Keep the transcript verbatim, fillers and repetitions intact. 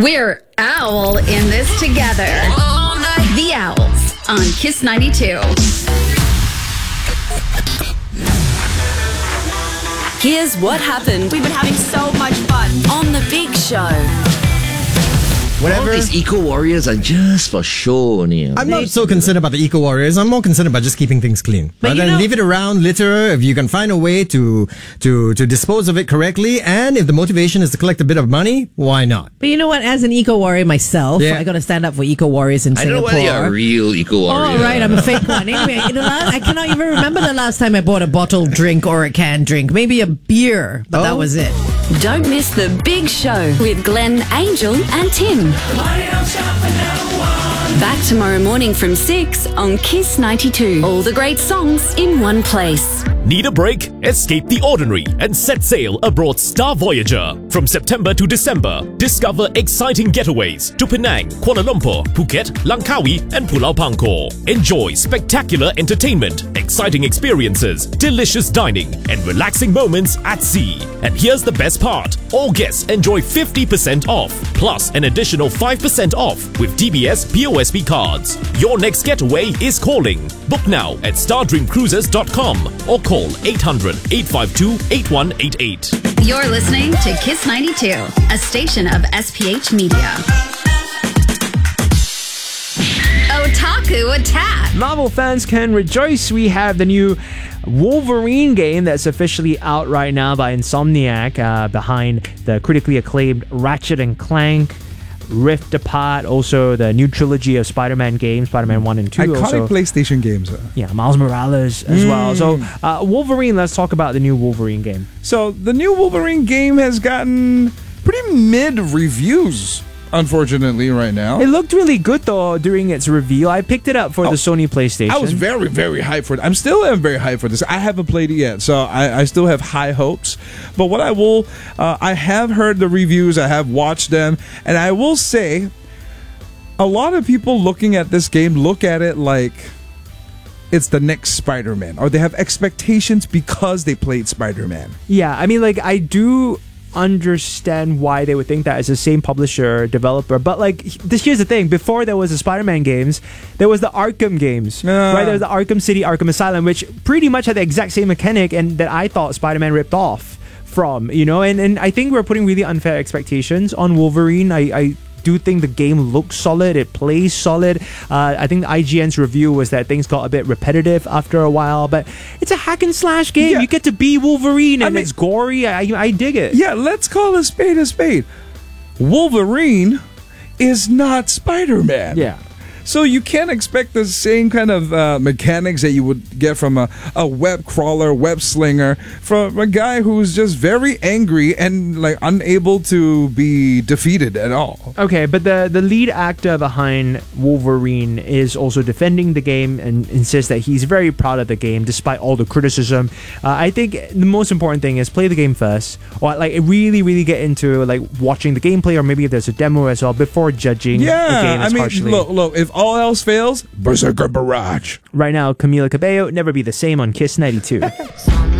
We're owl in this together. The Owls on Kiss ninety-two. Here's what happened. We've been having so much fun on The Big Show. Whatever. All these eco-warriors are just for show only. I'm not so concerned about the eco-warriors. I'm more concerned about just keeping things clean. But Rather you than know- leave it around, litter, if you can find a way to, to, to dispose of it correctly, and if the motivation is to collect a bit of money, why not? But you know what? As an eco-warrior myself, Yeah. I got to stand up for eco-warriors in I don't know Singapore. whether you're a real eco-warrior. Oh, right, I'm a fake one. Anyway, you know, I cannot even remember the last time I bought a bottled drink or a canned drink. Maybe a beer, but that Oh. was it. Don't miss The Big Show with Glenn, Angel and Tim. Back tomorrow morning from six on Kiss ninety-two. All the great songs in one place. Need a break? Escape the ordinary and set sail aboard Star Voyager. From September to December, discover exciting getaways to Penang, Kuala Lumpur, Phuket, Langkawi and Pulau Pangkor. Enjoy spectacular entertainment, exciting experiences, delicious dining and relaxing moments at sea. And here's the best part. All guests enjoy fifty percent off, plus an additional five percent off with D B S P O S B cards. Your next getaway is calling. Book now at star dream cruises dot com or call eight hundred, eight five two, eight one eight eight. You're listening to Kiss ninety-two, a station of S P H Media. Otaku Attack! Marvel fans can rejoice. We have the new Wolverine game that's officially out right now by Insomniac, uh, behind the critically acclaimed Ratchet and Clank, Rift Apart, also the new trilogy of Spider-Man games, Spider-Man one and two. Iconic also, PlayStation games. uh. yeah, Miles Morales as well. So, uh, Wolverine, let's talk about the new Wolverine game. So the new Wolverine game has gotten pretty mid reviews, unfortunately, right now. It looked really good though during its reveal. I picked it up for the Sony PlayStation. I was very, very hyped for it. I'm still am very hyped for this. I haven't played it yet, so I, I still have high hopes. But what I will, uh, I have heard the reviews, I have watched them, and I will say, a lot of people looking at this game look at it like it's the next Spider-Man, or they have expectations because they played Spider-Man. Yeah, I mean, like, I do understand why they would think that it's the same publisher, developer, but like, this here's the thing. Before there was the Spider-Man games, there was the Arkham games, Uh. right? There was the Arkham City, Arkham Asylum, which pretty much had the exact same mechanic and that I thought Spider-Man ripped off from, you know, and, and I think we're putting really unfair expectations on Wolverine. I, I do think the game looks solid, it plays solid. Uh, I think the I G N's review was that things got a bit repetitive after a while, but it's a hack and slash game. Yeah. You get to be Wolverine and I mean- it's gory. I, I dig it. Yeah, let's call a spade a spade. Wolverine is not Spider-Man. Yeah. So you can't expect the same kind of uh, mechanics that you would get from a, a web crawler, web slinger, from a guy who's just very angry and like unable to be defeated at all. Okay, but the, the lead actor behind Wolverine is also defending the game and insists that he's very proud of the game despite all the criticism. Uh, I think the most important thing is play the game first, or like really, really get into like watching the gameplay, or maybe if there's a demo as well before judging the Yeah, game I as mean, harshly. look, look, if all else fails, Berserker Barrage. Right now, Camila Cabello, Never Be the Same on Kiss ninety-two.